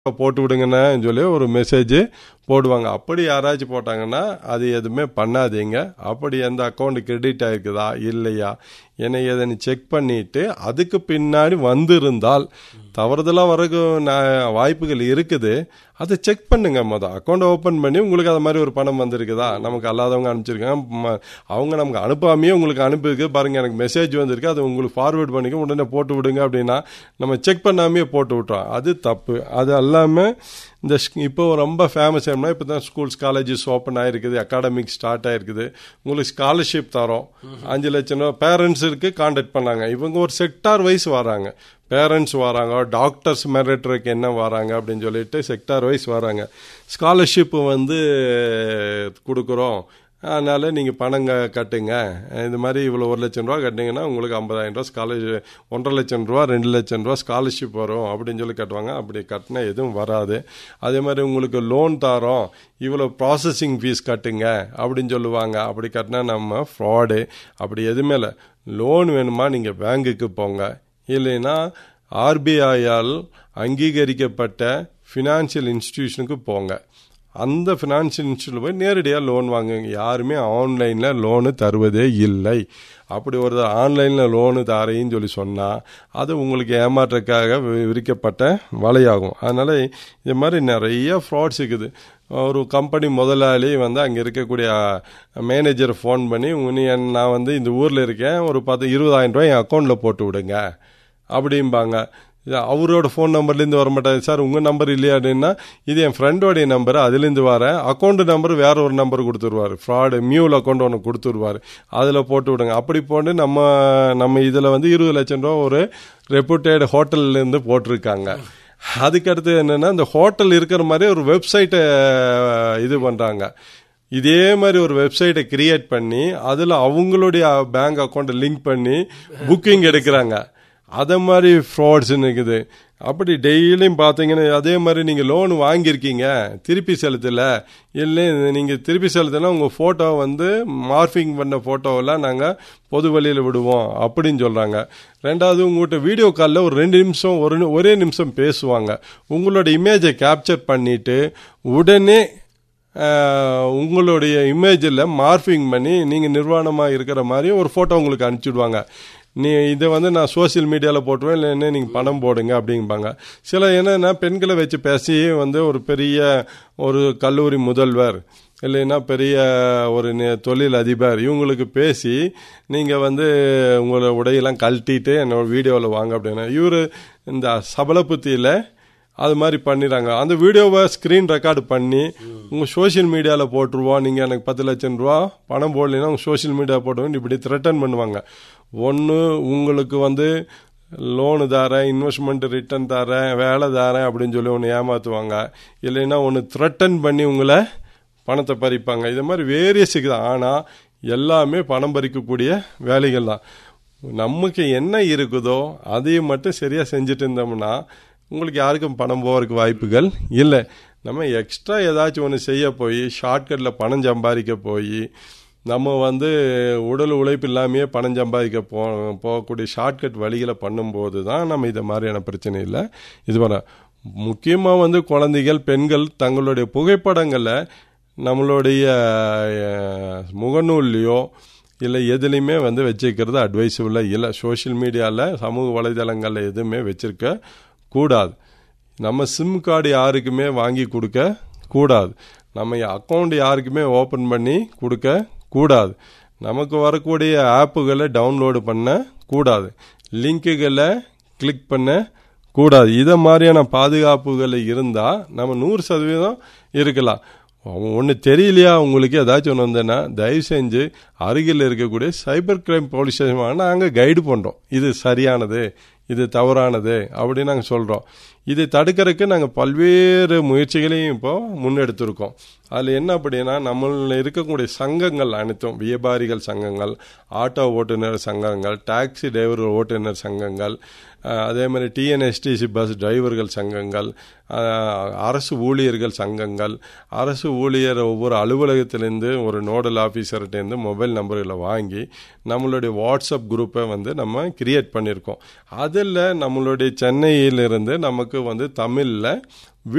போட்டு விடுங்கன்னு சொல்லி ஒரு மெசேஜ் போடுவாங்க. அப்படி யாராச்சும் போட்டாங்கன்னா அது எதுவுமே பண்ணாதீங்க. அப்படி எந்த அக்கௌண்ட் கிரெடிட் ஆயிருக்குதா இல்லையா என்ன ஏதன்னு செக் பண்ணிட்டு அதுக்கு பின்னாடி வந்திருந்தால் தவறுதலாக வரக்கும் வாய்ப்புகள் இருக்குது. அதை செக் பண்ணுங்க. அக்கௌண்ட் ஓப்பன் பண்ணி உங்களுக்கு அது மாதிரி ஒரு பணம் வந்திருக்குதா, நமக்கு அல்லாதவங்க அனுப்பிச்சிருக்காங்க, அவங்க நமக்கு அனுப்பாமையே உங்களுக்கு அனுப்பிருக்கு பாருங்க, எனக்கு மெசேஜ் வந்திருக்கு, அது உங்களுக்கு ஃபார்வேர்ட் பண்ணிக்க உடனே போட்டு விடுங்க அப்படின்னா நம்ம செக் பண்ணாமையே போட்டு விட்டோம். அது தப்பு. அது எல்லாமே இந்த இப்போ ரொம்ப ஃபேமஸ் ஆகும்னா இப்போ தான் ஸ்கூல்ஸ் காலேஜஸ் ஓப்பன் ஆகிருக்குது, அகாடமிக் ஸ்டார்ட் ஆகிருக்குது, உங்களுக்கு ஸ்காலர்ஷிப் தரோம் 5 லட்சம் ரூபா பேரண்ட்ஸுக்கு கான்டாக்ட் பண்ணாங்க. இவங்க ஒரு செக்டார் வைஸ் வராங்க, பேரண்ட்ஸ் வராங்க, டாக்டர்ஸ் மெரிட்டருக்கு என்ன வராங்க அப்படின்னு சொல்லிட்டு செக்டார் வைஸ் வராங்க. ஸ்காலர்ஷிப் கொடுக்குறோம், அதனால் நீங்கள் பணம் கட்டுங்க, இது மாதிரி இவ்வளோ 1 லட்சம் ரூபா கட்டினீங்கன்னா உங்களுக்கு 50,000 ரூபா ஸ்காலர்ஷிப், 1.5 லட்சம் ரூபா 2 லட்சம் ரூபா ஸ்காலர்ஷிப் வரும் அப்படின்னு சொல்லி கட்டுவாங்க. அப்படி கட்டினா எதுவும் வராது. அதே மாதிரி உங்களுக்கு லோன் தரோம், இவ்வளோ ப்ராசஸிங் ஃபீஸ் கட்டுங்க அப்படின்னு சொல்லுவாங்க. அப்படி கட்டினா நம்ம ஃப்ராடு. அப்படி எதுவுமே இல்லை. லோன் வேணுமா நீங்கள் பேங்குக்கு போங்க, இல்லைன்னா ஆர்பிஐயால் அங்கீகரிக்கப்பட்ட ஃபினான்ஷியல் இன்ஸ்டிடியூஷனுக்கு போங்க. அந்த ஃபினான்ஷியல் இன்ஸ்டியூட்டில் போய் நேரடியாக லோன் வாங்குங்க. யாருமே ஆன்லைனில் லோனு தருவதே இல்லை. அப்படி ஒரு ஆன்லைனில் லோனு தரேன்னு சொல்லி சொன்னால் அது உங்களுக்கு ஏமாற்றக்காக விரிக்கப்பட்ட வலையாகும். அதனால் இது மாதிரி நிறைய ஃப்ராட்ஸ் இருக்குது. ஒரு கம்பெனி முதலாளி அங்கே இருக்கக்கூடிய மேனேஜரை ஃபோன் பண்ணி, நான் இந்த ஊரில் இருக்கேன், ஒரு 20,000 ரூபாய் என் அக்கௌண்ட்டில் போட்டு விடுங்க அப்படிம்பாங்க. அவரோட ஃபோன் நம்பர்லேருந்து வர மாட்டாங்க. சார் உங்கள் நம்பர் இல்லையா அப்படின்னா, இது என் ஃப்ரெண்டோடைய நம்பர், அதுலேருந்து வரேன், அக்கௌண்ட் நம்பர் வேற ஒரு நம்பர் கொடுத்துருவார், ஃப்ராடு மியூல் அக்கௌண்ட் ஒன்று கொடுத்துருவார், அதில் போட்டு விடுங்க. அப்படி போட்டு நம்ம இதில் 20 லட்சம் ரூபா ஒரு ரெப்யூட்டட் ஹோட்டல்லேருந்து போட்டிருக்காங்க. அதுக்கடுத்து என்னென்னா, இந்த ஹோட்டல் இருக்கிற மாதிரி ஒரு வெப்சைட்டை இது பண்ணுறாங்க. இதே மாதிரி ஒரு வெப்சைட்டை கிரியேட் பண்ணி அதில் அவங்களுடைய பேங்க் அக்கௌண்ட்டை லிங்க் பண்ணி புக்கிங் எடுக்கிறாங்க. அதை மாதிரி ஃப்ராட்ஸ் இருக்குது. அப்படி டெய்லியும் பார்த்தீங்கன்னா, அதே மாதிரி நீங்கள் லோன் வாங்கியிருக்கீங்க, திருப்பி செலுத்தலை, இல்லை நீங்கள் திருப்பி செலுத்தினா உங்கள் ஃபோட்டோ மார்ஃபிங் பண்ண ஃபோட்டோவெல்லாம் நாங்கள் பொது வழியில் விடுவோம் அப்படின்னு சொல்கிறாங்க. ரெண்டாவது, உங்கள்கிட்ட வீடியோ காலில் ஒரு 2 நிமிஷம் ஒரே நிமிஷம் பேசுவாங்க. உங்களோட இமேஜை கேப்சர் பண்ணிவிட்டு உடனே உங்களுடைய இமேஜில் மார்ஃபிங் பண்ணி நீங்கள் நிர்வாணமாக இருக்கிற மாதிரி ஒரு ஃபோட்டோ உங்களுக்கு அனுப்பிச்சிடுவாங்க. இதை நான் சோசியல் மீடியாவில் போட்டுருவேன், இல்லைன்னா நீங்கள் பணம் போடுங்க அப்படிம்பாங்க. சில என்னென்னா பெண்களை வச்சு பேசி ஒரு பெரிய ஒரு கல்லூரி முதல்வர், இல்லைன்னா பெரிய ஒரு தொழில் அதிபர், இவங்களுக்கு பேசி நீங்கள் உங்களோட உடையெல்லாம் கழட்டிட்டு என்னோட வீடியோவில் வாங்க அப்படின்னா, இவர் இந்த சபலப்புத்தியில் அது மாதிரி பண்ணிடுறாங்க. அந்த வீடியோவை ஸ்க்ரீன் ரெக்கார்டு பண்ணி உங்கள் சோஷியல் மீடியாவில் போட்டுருவோம், நீங்கள் எனக்கு 10 லட்சம் ரூபா பணம் போடலைன்னா உங்கள் சோஷியல் மீடியாவில் போட்டுருவோம், இப்படி த்ரெட்டன் பண்ணுவாங்க. ஒன்று உங்களுக்கு லோனு தரேன், இன்வெஸ்ட்மெண்ட் ரிட்டர்ன் தரேன், வேலை தரேன் அப்படின்னு சொல்லி ஒன்று ஏமாற்றுவாங்க. இல்லைன்னா ஒன்று த்ரெட்டன் பண்ணி உங்களை பணத்தை பறிப்பாங்க. இது மாதிரி வேரியஸ் இருக்குது. ஆனால் எல்லாமே பணம் பறிக்கக்கூடிய வேலைகள் தான். நமக்கு என்ன இருக்குதோ அதையும் மட்டும் சரியாக செஞ்சுட்டு இருந்தோம்னா உங்களுக்கு யாருக்கும் பணம் போகிறதுக்கு வாய்ப்புகள் இல்லை. நம்ம எக்ஸ்ட்ரா ஏதாச்சும் ஒன்று செய்ய போய் ஷார்ட்கட்டில் பணம் சம்பாதிக்க போய் நம்ம உடல் உழைப்பு இல்லாமையே பணம் சம்பாதிக்க போகக்கூடிய ஷார்ட்கட் வழிகளை பண்ணும்போது தான் நம்ம இதை மாதிரியான பிரச்சனை இல்லை. இது பண்ண முக்கியமாக குழந்தைகள், பெண்கள் தங்களுடைய புகைப்படங்களை நம்மளுடைய முகநூல்லையோ இல்லை எதுலேயுமே வச்சுக்கிறது அட்வைஸபிளாக இல்லை. சோஷியல் மீடியாவில், சமூக வலைதளங்களில் எதுவுமே வச்சுருக்க கூடாது. நம்ம சிம் கார்டு யாருக்குமே வாங்கி கொடுக்க கூடாது. நம்ம அக்கௌண்ட் யாருக்குமே ஓப்பன் பண்ணி கொடுக்க கூடாது. நமக்கு வரக்கூடிய ஆப்புகளை டவுன்லோடு பண்ண கூடாது. லிங்க்குகளை கிளிக் பண்ண கூடாது. இதை மாதிரியான பாதுகாப்புகள் இருந்தால் நம்ம 100% இருக்கலாம். ஒன்று தெரியலையா உங்களுக்கு ஏதாச்சும் ஒன்று வந்தேன்னா தயவு செஞ்சு அருகில் இருக்கக்கூடிய சைபர் கிரைம் போலீஸ் ஸ்டேஷன் நாங்கள் கைடு பண்ணுறோம். இது சரியானது, இது தவறானது அப்படின்னு நாங்கள் சொல்கிறோம். இதை தடுக்கிறதுக்கு நாங்கள் பல்வேறு முயற்சிகளையும் இப்போ முன்னெடுத்திருக்கோம். அதில் என்ன அப்படின்னா, நம்மள இருக்கக்கூடிய சங்கங்கள் அனைத்தும், வியாபாரிகள் சங்கங்கள், ஆட்டோ ஓட்டுநர் சங்கங்கள், டாக்ஸி டிரைவர் ஓட்டுநர் சங்கங்கள், அதே மாதிரி டிஎன்எஸ்டிசி பஸ் டிரைவர்கள் சங்கங்கள், அரசு ஊழியர்கள் சங்கங்கள், அரசு ஊழியர் ஒவ்வொரு அலுவலகத்திலேருந்து ஒரு நோடல் ஆஃபீஸர்கிட்டேருந்து மொபைல் நம்பர்களை வாங்கி நம்மளுடைய வாட்ஸ்அப் குரூப்பை நம்ம கிரியேட் பண்ணியிருக்கோம். அதில் நம்மளுடைய சென்னையிலிருந்து நமக்கு தமிழில்